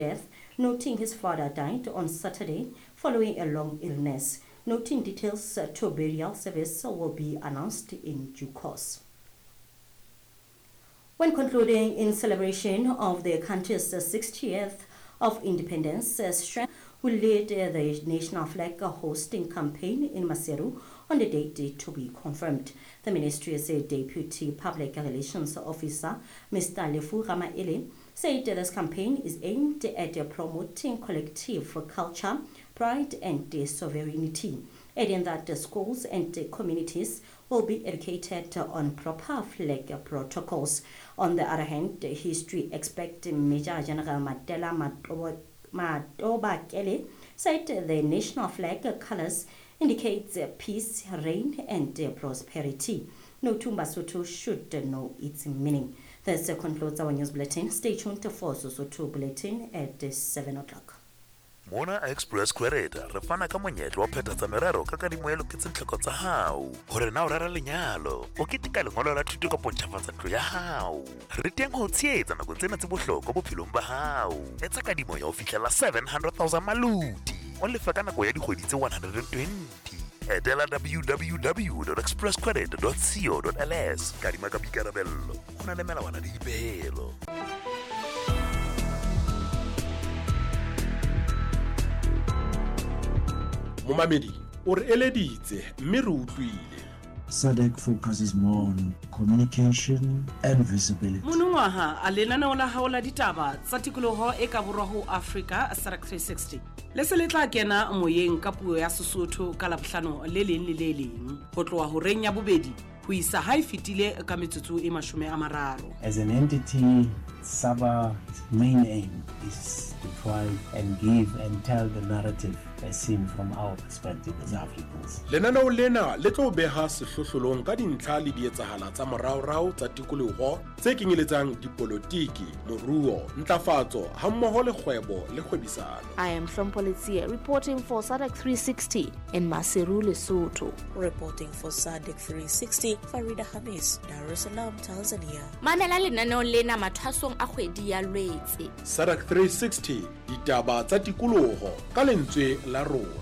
death, noting his father died on Saturday following a long illness. Noting details to burial service will be announced in due course. When concluding in celebration of the country's 60th of independence, Strand will lead the national flag hosting campaign in Maseru on the date to be confirmed. The ministry's Deputy Public Relations Officer, Mr. Lefu Ramaele, said this campaign is aimed at promoting collective culture, pride and sovereignty, adding that the schools and communities will be educated on proper flag protocols. On the other hand, history expert Major General Matela Matobakele said the national flag colors indicates peace, reign and prosperity. No Tumbasutu should know its meaning. This concludes our news bulletin. Stay tuned for Sosotu bulletin at 7 o'clock. Mona Express Credit re fana ka monyetlo wa phethatsa merero ka kadimo ya loketseng tlhoko tsa hao hore na o rera lenyalo o ketika lengolo la thuto ka pontšhafatsa ntlo ya hao re teng ho tshehetsa nako tsena tse bohlokwa bophelong ba hao etsa kadimo ya ho fihlela 700,000 maludi o lefa ka nako ya dikgwedi tse 120 etela www.expresscredit.co.ls kadima ka boikarabello ho na le melawana le dipehelo. Momamedi o re eleditse mme re utlwile. SADC focuses more on communication and visibility. Monongwaha a lenaneo la hao la ditaba tsa tikoloho e ka borwa ho Africa SADC 360 le se le tla kena moyeng ka puo ya Sesotho ka Labohlano le leng le le leng ho tloha ho reng ya bobedi ho isa ha e fitile ka metsotso e 30. As an entity, SABA's main aim is to try and give and tell the narrative as seen from our perspective as Africans. Lenaneo lena le tlo beha sehlohlolong ka dintlha le dietsahala tsa moraorao tsa tikoloho tse kenyeletsang dipolotiki, moruo, ntlafatso hammoho le kgwebo le kgwebisano. I am Shompolitsia reporting for SADC 360 in Maseru, Lesotho. Reporting for SADC 360, Farida Hamis, Dar es Salaam, Tanzania. Mamela lenaneo lena mathwasong a kgwedi ya Lwetse. SADC 360, ditaba tsa tikoloho ka lentswe la rona.